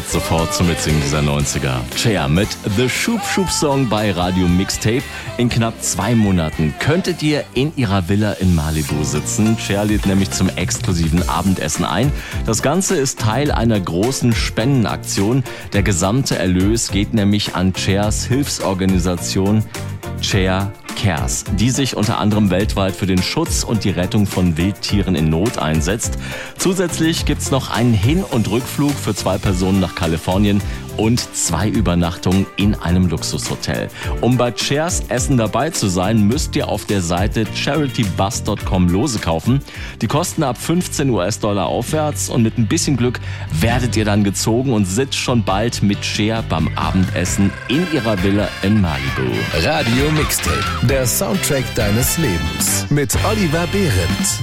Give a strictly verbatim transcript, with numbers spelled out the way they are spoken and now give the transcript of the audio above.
wird sofort zum Mitsingen dieser neunziger. Cher mit The Shoop Shoop Song bei Radio Mixtape. In knapp zwei Monaten könntet ihr in ihrer Villa in Malibu sitzen. Cher lädt nämlich zum exklusiven Abendessen ein. Das Ganze ist Teil einer großen Spendenaktion. Der gesamte Erlös geht nämlich an Chers Hilfsorganisation Cher Cares, die sich unter anderem weltweit für den Schutz und die Rettung von Wildtieren in Not einsetzt. Zusätzlich gibt's noch einen Hin- und Rückflug für zwei Personen nach Kalifornien und zwei Übernachtungen in einem Luxushotel. Um bei Chers Essen dabei zu sein, müsst ihr auf der Seite charity bus dot com Lose kaufen. Die kosten ab fünfzehn US-Dollar aufwärts und mit ein bisschen Glück werdet ihr dann gezogen und sitzt schon bald mit Cher beim Abendessen in ihrer Villa in Malibu. Radio Mixtape, der Soundtrack deines Lebens mit Oliver Behrendt.